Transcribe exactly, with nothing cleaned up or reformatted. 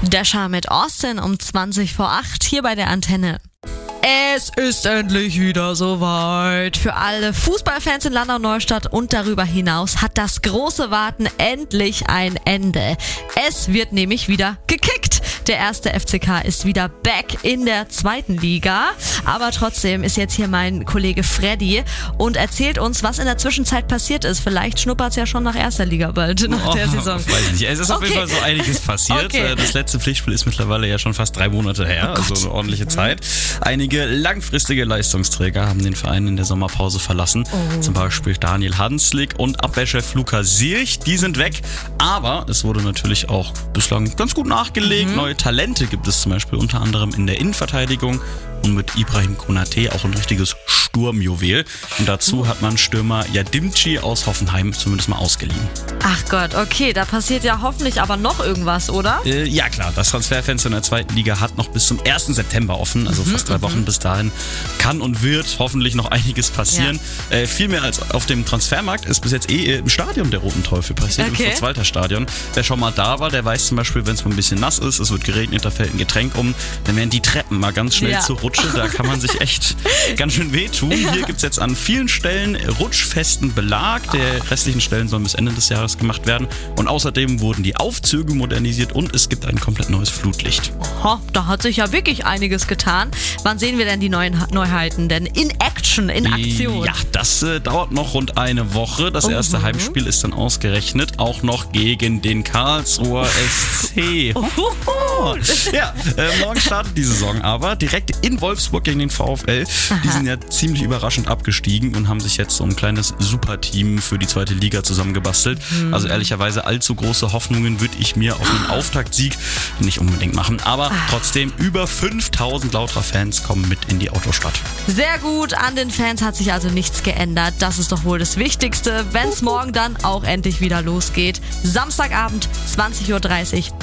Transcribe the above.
Dasher mit Austin um zwanzig vor acht hier bei der Antenne. Es ist endlich wieder soweit. Für alle Fußballfans in Landau-Neustadt und darüber hinaus hat das große Warten endlich ein Ende. Es wird nämlich wieder gekickt. Der erste F C K ist wieder back in der zweiten Liga. Aber trotzdem ist jetzt hier mein Kollege Freddy und erzählt uns, was in der Zwischenzeit passiert ist. Vielleicht schnuppert es ja schon nach erster Liga bald, nach oh, der Saison. Weiß ich nicht. Es ist okay. Auf jeden Fall so einiges passiert. Okay. Das letzte Pflichtspiel ist mittlerweile ja schon fast drei Monate her, oh also eine ordentliche Zeit. Einige langfristige Leistungsträger haben den Verein in der Sommerpause verlassen. Oh. Zum Beispiel Daniel Hanslik und Abwehrchef Luca Sierch. Die sind weg. Aber es wurde natürlich auch bislang ganz gut nachgelegt. Mhm. Neue Talente gibt es zum Beispiel unter anderem in der Innenverteidigung. Und mit Ibrahim Konate auch ein richtiges Sturmjuwel. Und dazu hat man Stürmer Yadimchi aus Hoffenheim zumindest mal ausgeliehen. Ach Gott, okay, da passiert ja hoffentlich aber noch irgendwas, oder? Äh, ja klar, das Transferfenster in der zweiten Liga hat noch bis zum ersten September offen, also mhm, fast drei Wochen. Bis dahin kann und wird hoffentlich noch einiges passieren. Ja. Äh, viel mehr als auf dem Transfermarkt ist bis jetzt eh im Stadion der Roten Teufel passiert, okay. Im Fritz-Walter-Stadion. Wer schon mal da war, der weiß zum Beispiel, wenn es mal ein bisschen nass ist, es wird geregnet, da fällt ein Getränk um, dann werden die Treppen mal ganz schnell ja. zur Rutsche. Da kann man sich echt ganz schön wehtun. Ja. Hier gibt es jetzt an vielen Stellen rutschfesten Belag. Der restlichen Stellen sollen bis Ende des Jahres gemacht werden. Und außerdem wurden die Aufzüge modernisiert und es gibt ein komplett neues Flutlicht. Oho, da hat sich ja wirklich einiges getan. Wann sehen wir denn die neuen Neuheiten denn in Action, in Aktion? Ja, das äh, dauert noch rund eine Woche. Das erste mhm. Heimspiel ist dann ausgerechnet auch noch gegen den Karlsruher S C. Oh. Ja, äh, morgen startet die Saison aber direkt in Wolfsburg gegen den VfL. Aha. Die sind ja ziemlich überraschend abgestiegen und haben sich jetzt so ein kleines Superteam für die zweite Liga zusammengebastelt. Mhm. Also ehrlicherweise allzu große Hoffnungen würde ich mir auf einen Auftaktsieg nicht unbedingt machen. Aber Ach. trotzdem, über fünftausend lauter Fans kommen mit in die Autostadt. Sehr gut, an den Fans hat sich also nichts geändert. Das ist doch wohl das Wichtigste, wenn es morgen dann auch endlich wieder losgeht. Samstagabend, zwanzig Uhr dreißig